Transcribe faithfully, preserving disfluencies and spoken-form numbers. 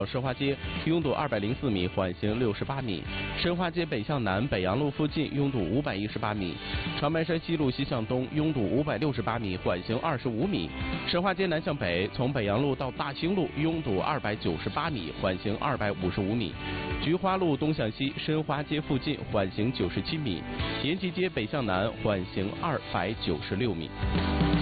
申花街拥堵二百零四米，缓行六十八米；申花街北向南北阳路附近拥堵五百一十八米；长白山西路西向东拥堵五百六十八米，缓行二十五米；申花街南向北从北阳路到大兴路拥堵二百九十八米，缓行二百五十五米；菊花路东向西申花街附近缓行九十七米；延吉街北向南缓行二百九十六米。